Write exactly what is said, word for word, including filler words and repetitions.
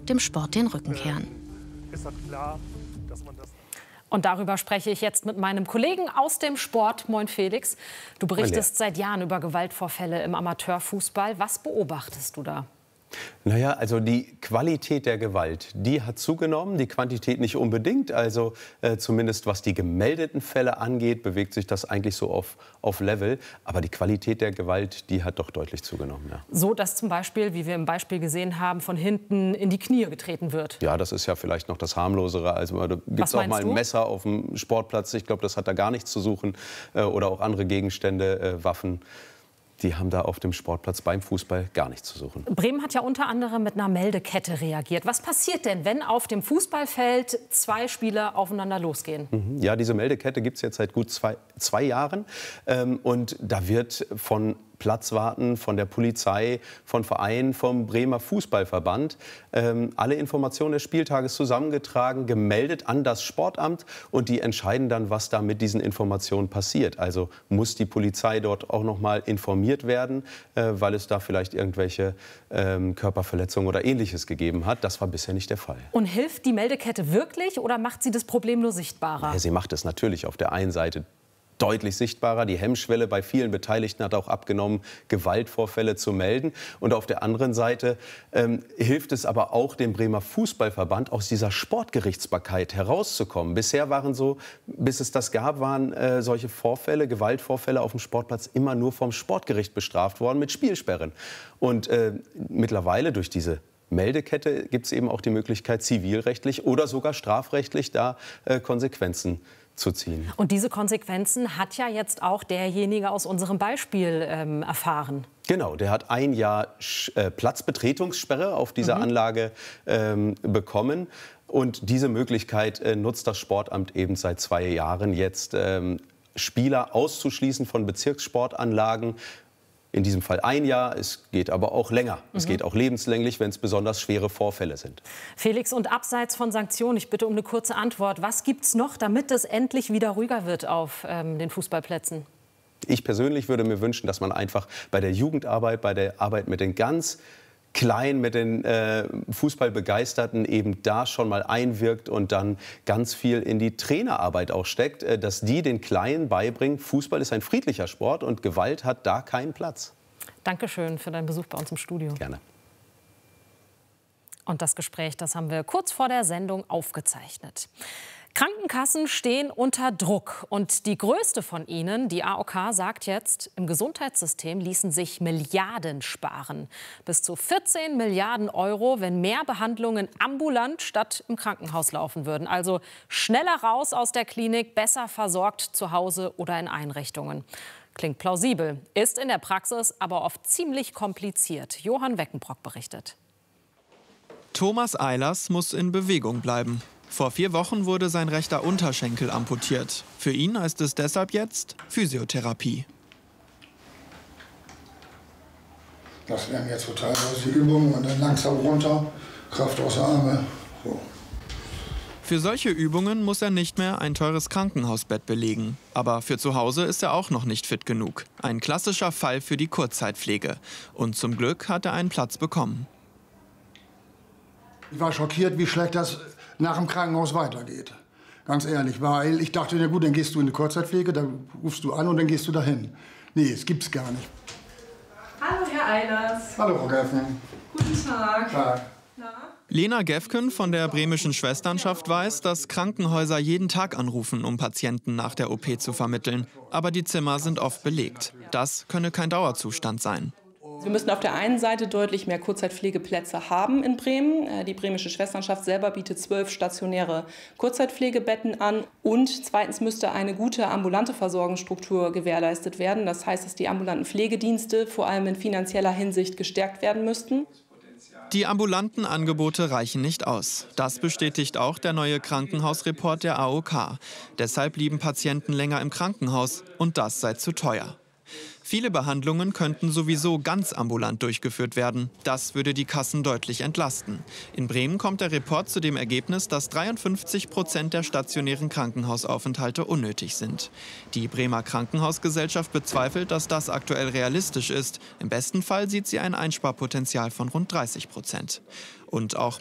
dem Sport den Rücken kehren. Ist das klar, dass man das... Und darüber spreche ich jetzt mit meinem Kollegen aus dem Sport. Moin Felix, du berichtest seit Jahren über Gewaltvorfälle im Amateurfußball. Was beobachtest du da? Naja, also die Qualität der Gewalt, die hat zugenommen, die Quantität nicht unbedingt. Also äh, zumindest was die gemeldeten Fälle angeht, bewegt sich das eigentlich so auf, auf Level. Aber die Qualität der Gewalt, die hat doch deutlich zugenommen. Ja. So, dass zum Beispiel, wie wir im Beispiel gesehen haben, von hinten in die Knie getreten wird. Ja, das ist ja vielleicht noch das harmlosere. Also da gibt es auch mal ein du? Messer auf dem Sportplatz. Ich glaube, das hat da gar nichts zu suchen. Äh, oder auch andere Gegenstände, äh, Waffen. Die haben da auf dem Sportplatz beim Fußball gar nichts zu suchen. Bremen hat ja unter anderem mit einer Meldekette reagiert. Was passiert denn, wenn auf dem Fußballfeld zwei Spieler aufeinander losgehen? Mhm. Ja, diese Meldekette gibt es jetzt seit gut zwei, zwei Jahren. Ähm, und da wird von Platzwarten, von der Polizei, von Vereinen, vom Bremer Fußballverband ähm, alle Informationen des Spieltages zusammengetragen, gemeldet an das Sportamt und die entscheiden dann, was da mit diesen Informationen passiert. Also muss die Polizei dort auch noch mal informiert werden, äh, weil es da vielleicht irgendwelche ähm, Körperverletzungen oder Ähnliches gegeben hat. Das war bisher nicht der Fall. Und hilft die Meldekette wirklich oder macht sie das Problem nur sichtbarer? Ja, sie macht es natürlich auf der einen Seite deutlich sichtbarer. Die Hemmschwelle bei vielen Beteiligten hat auch abgenommen, Gewaltvorfälle zu melden. Und auf der anderen Seite ähm, hilft es aber auch dem Bremer Fußballverband, aus dieser Sportgerichtsbarkeit herauszukommen. Bisher waren so, bis es das gab, waren äh, solche Vorfälle, Gewaltvorfälle auf dem Sportplatz immer nur vom Sportgericht bestraft worden mit Spielsperren. Und äh, mittlerweile durch diese Meldekette gibt es eben auch die Möglichkeit, zivilrechtlich oder sogar strafrechtlich da äh, Konsequenzen zu ziehen. Und diese Konsequenzen hat ja jetzt auch derjenige aus unserem Beispiel ähm, erfahren. Genau, der hat ein Jahr äh, Platzbetretungssperre auf dieser mhm. Anlage ähm, bekommen. Und diese Möglichkeit äh, nutzt das Sportamt eben seit zwei Jahren jetzt, ähm, Spieler auszuschließen von Bezirkssportanlagen. In diesem Fall ein Jahr, es geht aber auch länger. Mhm. Es geht auch lebenslänglich, wenn es besonders schwere Vorfälle sind. Felix, und abseits von Sanktionen, ich bitte um eine kurze Antwort. Was gibt es noch, damit es endlich wieder ruhiger wird auf ähm, den Fußballplätzen? Ich persönlich würde mir wünschen, dass man einfach bei der Jugendarbeit, bei der Arbeit mit den ganz Kleinen, mit den äh, Fußballbegeisterten eben da schon mal einwirkt und dann ganz viel in die Trainerarbeit auch steckt, äh, dass die den Kleinen beibringen, Fußball ist ein friedlicher Sport und Gewalt hat da keinen Platz. Dankeschön für deinen Besuch bei uns im Studio. Gerne. Und das Gespräch, das haben wir kurz vor der Sendung aufgezeichnet. Krankenkassen stehen unter Druck und die größte von ihnen, die A O K, sagt jetzt, im Gesundheitssystem ließen sich Milliarden sparen. Bis zu vierzehn Milliarden Euro, wenn mehr Behandlungen ambulant statt im Krankenhaus laufen würden. Also schneller raus aus der Klinik, besser versorgt zu Hause oder in Einrichtungen. Klingt plausibel, ist in der Praxis aber oft ziemlich kompliziert. Johann Weckenbrock berichtet. Thomas Eilers muss in Bewegung bleiben. Vor vier Wochen wurde sein rechter Unterschenkel amputiert. Für ihn heißt es deshalb jetzt Physiotherapie. Das wären jetzt total die Übungen und dann langsam runter, Kraft aus der Arme. So. Für solche Übungen muss er nicht mehr ein teures Krankenhausbett belegen. Aber für zu Hause ist er auch noch nicht fit genug. Ein klassischer Fall für die Kurzzeitpflege. Und zum Glück hat er einen Platz bekommen. Ich war schockiert, wie schlecht das nach dem Krankenhaus weitergeht. Ganz ehrlich, weil ich dachte, na gut, dann gehst du in die Kurzzeitpflege, dann rufst du an und dann gehst du dahin. Nee, es gibt's gar nicht. Hallo, Herr Eilers. Hallo, Frau Gefken. Guten Tag. Tag. Na? Lena Gefken von der bremischen Schwesternschaft weiß, dass Krankenhäuser jeden Tag anrufen, um Patienten nach der O P zu vermitteln. Aber die Zimmer sind oft belegt. Das könne kein Dauerzustand sein. Wir müssen auf der einen Seite deutlich mehr Kurzzeitpflegeplätze haben in Bremen. Die bremische Schwesternschaft selber bietet zwölf stationäre Kurzzeitpflegebetten an. Und zweitens müsste eine gute ambulante Versorgungsstruktur gewährleistet werden. Das heißt, dass die ambulanten Pflegedienste vor allem in finanzieller Hinsicht gestärkt werden müssten. Die ambulanten Angebote reichen nicht aus. Das bestätigt auch der neue Krankenhausreport der A O K. Deshalb blieben Patienten länger im Krankenhaus und das sei zu teuer. Viele Behandlungen könnten sowieso ganz ambulant durchgeführt werden. Das würde die Kassen deutlich entlasten. In Bremen kommt der Report zu dem Ergebnis, dass dreiundfünfzig Prozent der stationären Krankenhausaufenthalte unnötig sind. Die Bremer Krankenhausgesellschaft bezweifelt, dass das aktuell realistisch ist. Im besten Fall sieht sie ein Einsparpotenzial von rund dreißig Prozent. Und auch